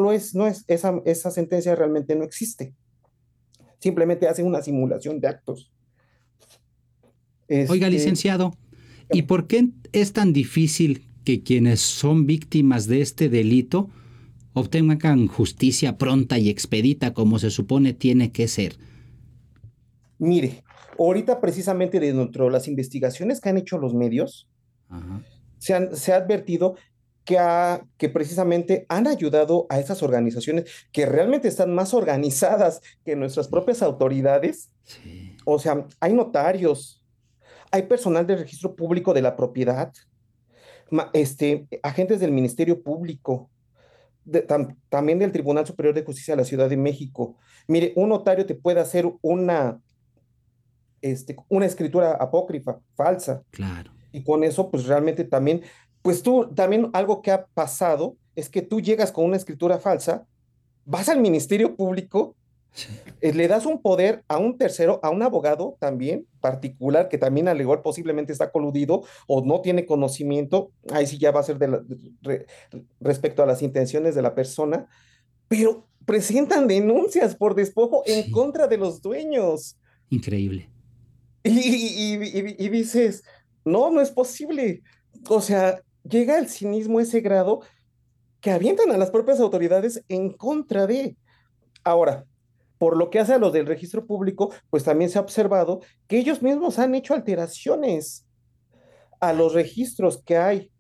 esa sentencia realmente no existe. Simplemente hacen una simulación de actos. Oiga, Este, licenciado, ¿y dígame. por qué es tan difícil que quienes son víctimas de este delito obtengan justicia pronta y expedita como se supone tiene que ser? Mire, ahorita precisamente dentro de las investigaciones que han hecho los medios, Ajá. se ha advertido que precisamente han ayudado a esas organizaciones que realmente están más organizadas que nuestras propias autoridades. Sí, O sea, hay notarios, hay personal del registro público de la propiedad, agentes del Ministerio Público, también del Tribunal Superior de Justicia de la Ciudad de México. Mire, un notario te puede hacer una escritura apócrifa, falsa, claro. y con eso, pues realmente también, pues tú, también algo que ha pasado es que tú llegas con una escritura falsa, vas al Ministerio Público, Sí. le das un poder a un tercero, a un abogado también particular que también alegó posiblemente está coludido o no tiene conocimiento, ahí sí ya va a ser respecto a las intenciones de la persona, pero presentan denuncias por despojo en Sí, contra de los dueños. increíble. Y dices, no, no es posible. O sea, llega el cinismo a ese grado que avientan a las propias autoridades en contra de. Ahora, por lo que hace a los del registro público, pues también se ha observado que ellos mismos han hecho alteraciones a Ay. los registros que hay.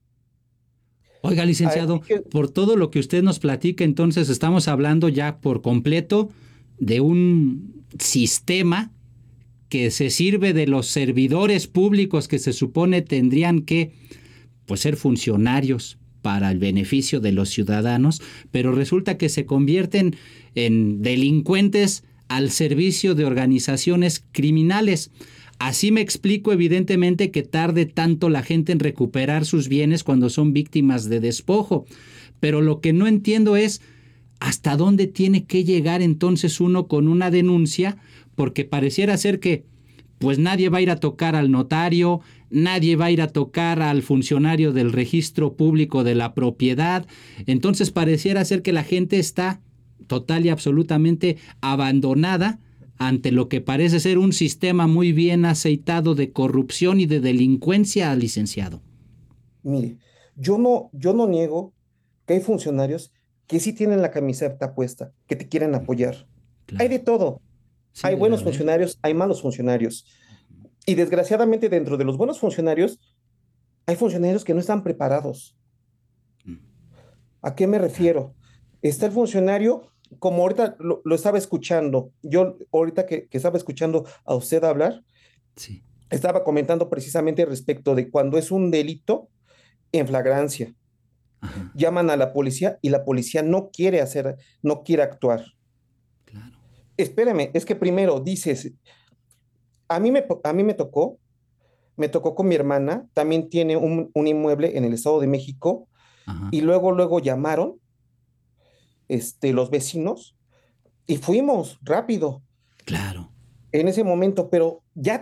Oiga, licenciado, Así que, por todo lo que usted nos platica, entonces estamos hablando ya por completo de un sistema que se sirve de los servidores públicos que se supone tendrían que pues, ser funcionarios para el beneficio de los ciudadanos, pero resulta que se convierten en delincuentes al servicio de organizaciones criminales. Así me explico evidentemente que tarde tanto la gente en recuperar sus bienes cuando son víctimas de despojo, pero lo que no entiendo es hasta dónde tiene que llegar entonces uno con una denuncia, porque pareciera ser que pues nadie va a ir a tocar al notario, nadie va a ir a tocar al funcionario del registro público de la propiedad. Entonces pareciera ser que la gente está total y absolutamente abandonada ante lo que parece ser un sistema muy bien aceitado de corrupción y de delincuencia, licenciado. mire, yo no niego que hay funcionarios que sí tienen la camiseta puesta, que te quieren apoyar. Hay Claro, de todo. sí Hay debe buenos haber. funcionarios, hay malos funcionarios. Y desgraciadamente dentro de los buenos funcionarios, hay funcionarios que no están preparados. Mm, ¿A qué me claro, refiero? Está el funcionario, como ahorita lo estaba escuchando, yo ahorita que estaba escuchando a usted hablar, sí. estaba comentando precisamente respecto de cuando es un delito en flagrancia. Ajá, Llaman a la policía y la policía no quiere actuar. claro. Espérame, es que primero dices, a mí me tocó con mi hermana, también tiene un inmueble en el Estado de México, Ajá, y luego llamaron los vecinos y fuimos rápido claro. en ese momento, pero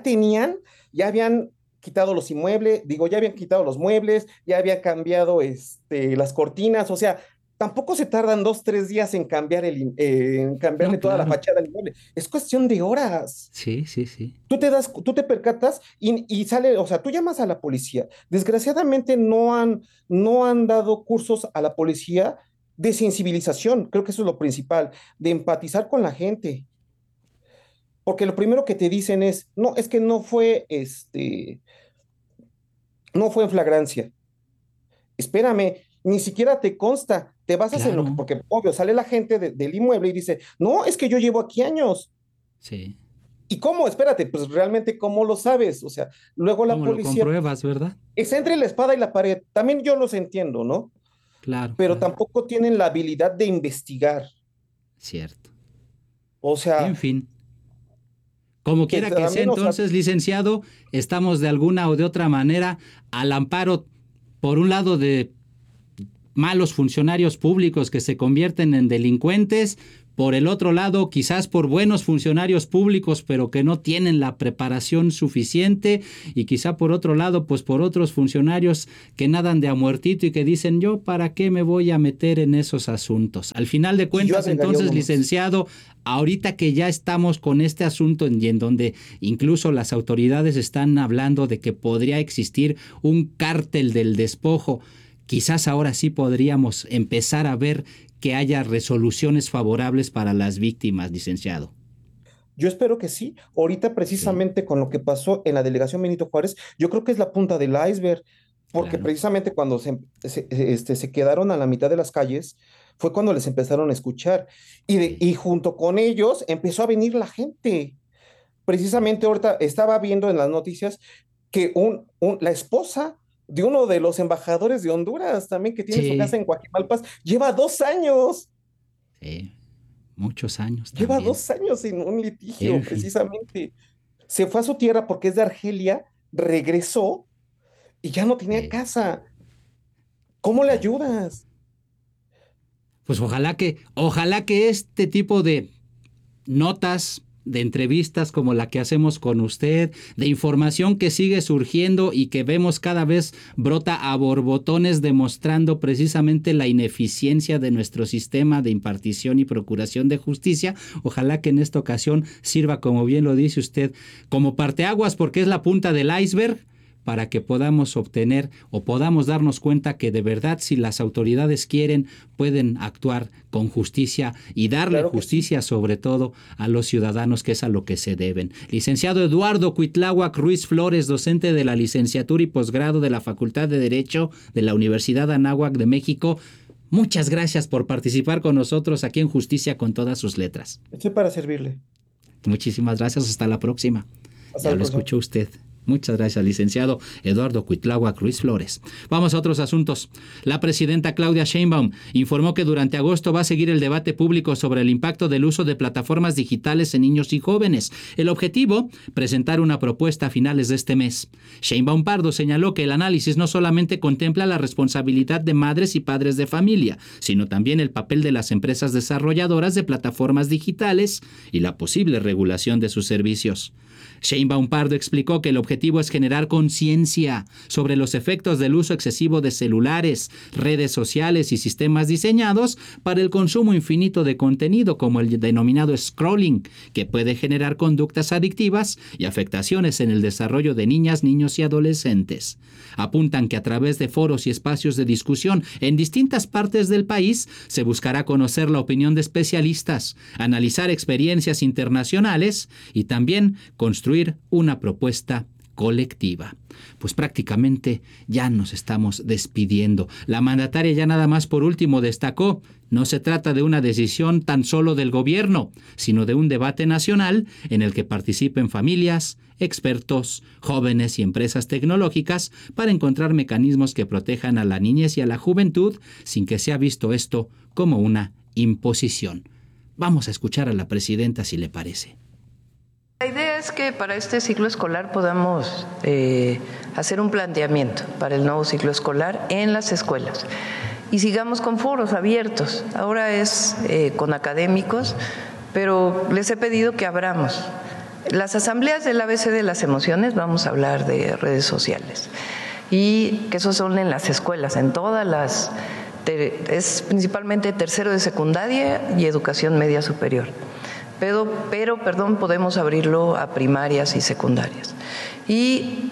ya habían quitado los inmuebles, digo, ya habían quitado los muebles, ya habían cambiado las cortinas, o sea, tampoco se tardan 2, 3 días en en No, cambiarle toda la claro. fachada al inmueble, es cuestión de horas. Sí, sí, sí. Tú te percatas y sale, o sea, tú llamas a la policía. Desgraciadamente no han dado cursos a la policía de sensibilización, creo que eso es lo principal, de empatizar con la gente. Porque lo primero que te dicen es, no, es que no fue en flagrancia. Espérame, ni siquiera te consta, te basas en lo que, Claro. porque obvio, sale la gente del inmueble y dice, no, es que yo llevo aquí años. Sí. ¿Y cómo? Espérate, pues realmente, ¿cómo lo sabes? O sea, luego la ¿Cómo lo policía compruebas, verdad? es entre la espada y la pared. También yo los entiendo, ¿no? Claro, Pero claro. tampoco tienen la habilidad de investigar. Cierto. O En sea, fin, como que quiera que sea también, o sea, entonces, licenciado, estamos de alguna o de otra manera al amparo, por un lado, de malos funcionarios públicos que se convierten en delincuentes, por el otro lado, quizás por buenos funcionarios públicos, pero que no tienen la preparación suficiente, y quizá por otro lado, pues por otros funcionarios que nadan de a muertito y que dicen, yo para qué me voy a meter en esos asuntos. Al final de cuentas, entonces, licenciado, ahorita que ya estamos con este asunto y en donde incluso las autoridades están hablando de que podría existir un cártel del despojo, quizás ahora sí podríamos empezar a ver que haya resoluciones favorables para las víctimas, licenciado. Yo espero que sí. Ahorita, precisamente con lo que pasó en la delegación Benito Juárez, yo creo que es la punta del iceberg, porque Claro. precisamente cuando se quedaron a la mitad de las calles, fue cuando les empezaron a escuchar. Y junto con ellos empezó a venir la gente. Precisamente ahorita estaba viendo en las noticias que la esposa de uno de los embajadores de Honduras, también que tiene su casa Sí, en Coajimalpas, lleva 2 años. sí, muchos años Lleva también. 2 años en un litigio, En fin, precisamente. Se fue a su tierra porque es de Argelia, regresó y ya no tenía sí, casa. ¿Cómo le sí. ayudas? Pues ojalá que este tipo de notas, de entrevistas como la que hacemos con usted, de información que sigue surgiendo y que vemos cada vez brota a borbotones, demostrando precisamente la ineficiencia de nuestro sistema de impartición y procuración de justicia. Ojalá que en esta ocasión sirva, como bien lo dice usted, como parteaguas, porque es la punta del iceberg, para que podamos obtener o podamos darnos cuenta que de verdad, si las autoridades quieren, pueden actuar con justicia y darle Claro que sí. justicia sobre todo a los ciudadanos, que es a lo que se deben. Licenciado Eduardo Cuitláhuac Ruiz Flores, docente de la licenciatura y posgrado de la Facultad de Derecho de la Universidad Anáhuac de México, muchas gracias por participar con nosotros aquí en Justicia con todas sus letras. Estoy para servirle. Muchísimas gracias, hasta la próxima. Hasta Ya la lo próxima. escuchó usted. Muchas gracias, licenciado Eduardo Cuitláhuac Ruiz Flores. Vamos a otros asuntos. La presidenta Claudia Sheinbaum informó que durante agosto va a seguir el debate público sobre el impacto del uso de plataformas digitales en niños y jóvenes. El objetivo, presentar una propuesta a finales de este mes. Sheinbaum Pardo señaló que el análisis no solamente contempla la responsabilidad de madres y padres de familia, sino también el papel de las empresas desarrolladoras de plataformas digitales y la posible regulación de sus servicios. Sheinbaum Pardo explicó que el objetivo es generar conciencia sobre los efectos del uso excesivo de celulares, redes sociales y sistemas diseñados para el consumo infinito de contenido, como el denominado scrolling, que puede generar conductas adictivas y afectaciones en el desarrollo de niñas, niños y adolescentes. Apuntan que a través de foros y espacios de discusión en distintas partes del país se buscará conocer la opinión de especialistas, analizar experiencias internacionales y también construir una propuesta colectiva. Pues prácticamente ya nos estamos despidiendo. La mandataria ya nada más por último destacó, no se trata de una decisión tan solo del gobierno, sino de un debate nacional en el que participen familias, expertos, jóvenes y empresas tecnológicas para encontrar mecanismos que protejan a la niñez y a la juventud sin que sea visto esto como una imposición. Vamos a escuchar a la presidenta si le parece. La idea es que para este ciclo escolar podamos hacer un planteamiento para el nuevo ciclo escolar en las escuelas y sigamos con foros abiertos. Ahora es con académicos, pero les he pedido que abramos. Las asambleas del ABC de las emociones, vamos a hablar de redes sociales y que esos son en las escuelas, en todas las, es principalmente tercero de secundaria y educación media superior. Pero podemos abrirlo a primarias y secundarias. Y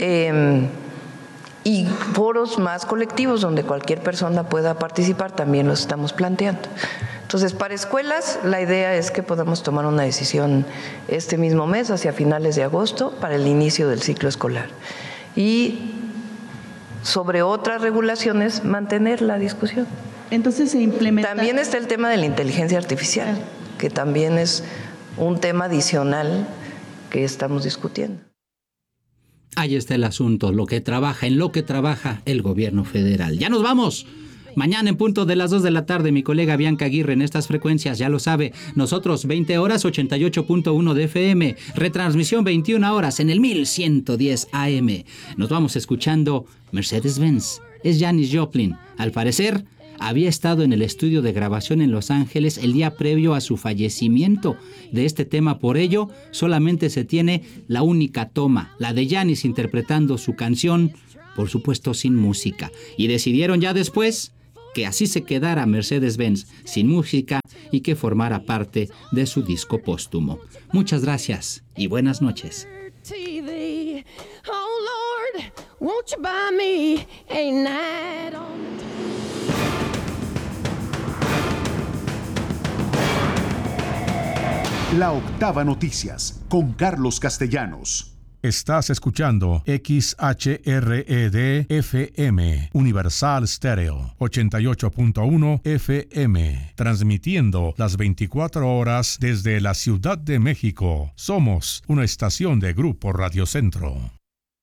foros más colectivos donde cualquier persona pueda participar, también los estamos planteando. Entonces, para escuelas, la idea es que podamos tomar una decisión este mismo mes, hacia finales de agosto, para el inicio del ciclo escolar. Y sobre otras regulaciones, mantener la discusión. Entonces se implementa. También está el tema de la inteligencia artificial, que también es un tema adicional que estamos discutiendo. Ahí está el asunto, en lo que trabaja el gobierno federal. ¡Ya nos vamos! Mañana en punto de las 2 de la tarde, mi colega Bianca Aguirre en estas frecuencias, ya lo sabe. Nosotros 20 horas, 88.1 de FM. Retransmisión 21 horas en el 1110 AM. Nos vamos escuchando Mercedes-Benz. Es Janis Joplin. Al parecer, había estado en el estudio de grabación en Los Ángeles el día previo a su fallecimiento de este tema. Por ello, solamente se tiene la única toma, la de Janis interpretando su canción, por supuesto sin música. Y decidieron ya después que así se quedara Mercedes-Benz sin música y que formara parte de su disco póstumo. Muchas gracias y buenas noches. La Octava Noticias, con Carlos Castellanos. Estás escuchando XHRED-FM, Universal Stereo, 88.1 FM, transmitiendo las 24 horas desde la Ciudad de México. Somos una estación de Grupo Radio Centro.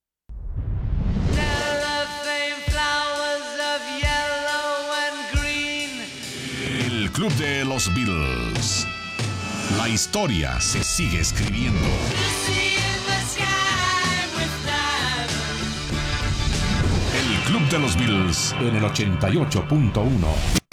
El Club de los Beatles. La historia se sigue escribiendo. El Club de los Beatles en el 88.1.